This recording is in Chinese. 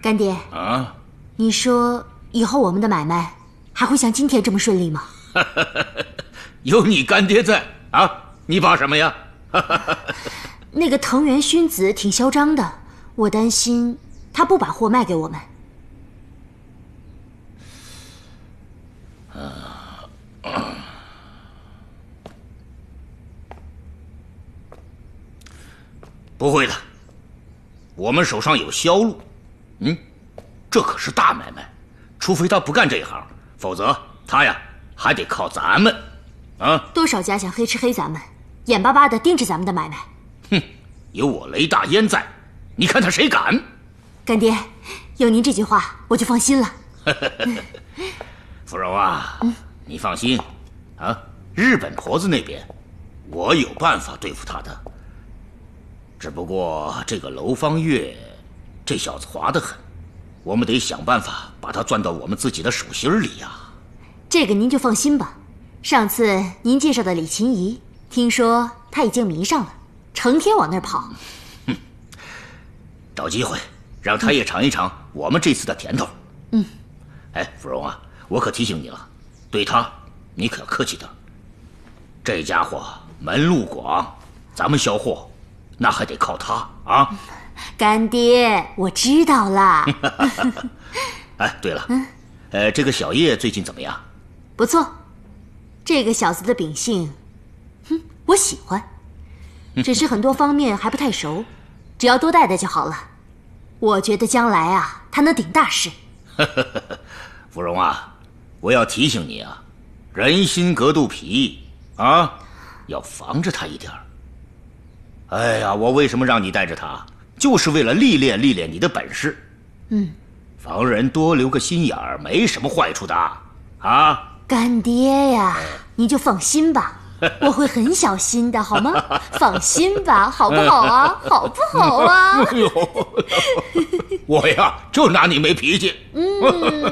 干爹啊， 你说以后我们的买卖还会像今天这么顺利吗？ 有你干爹在啊，你怕什么呀？ 那个藤原薰子挺嚣张的，我担心他不把货卖给我们。 不会的，我们手上有销路。这可是大买卖，除非他不干这一行，否则他呀还得靠咱们啊！ 多少家想黑吃黑咱们，眼巴巴地盯着咱们的买卖。 哼，有我雷大烟在，你看他谁敢？ 干爹，有您这句话，我就放心了。 芙蓉啊，你放心啊，日本婆子那边，我有办法对付他的。只不过这个楼方月，这小子滑得很，我们得想办法把他攥到我们自己的手心里呀。 这个您就放心吧。上次您介绍的李琴怡，听说他已经迷上了，成天往那儿跑。 找机会让他也尝一尝我们这次的甜头。哎，芙蓉啊，我可提醒你了，对他你可要客气点。这家伙门路广，咱们销货那还得靠他啊。 干爹，我知道了。 哎，对了，这个小叶最近怎么样？ 不错，这个小子的秉性，我喜欢。只是很多方面还不太熟，只要多带带就好了。我觉得将来啊，他能顶大事。 芙蓉啊，我要提醒你啊，人心隔肚皮啊，要防着他一点。哎呀，我为什么让你带着他，就是为了历练历练你的本事。防人多留个心眼儿，没什么坏处的啊。干爹呀，你就放心吧，我会很小心的，好吗？放心吧，好不好啊？好不好啊？ 我呀，就拿你没脾气。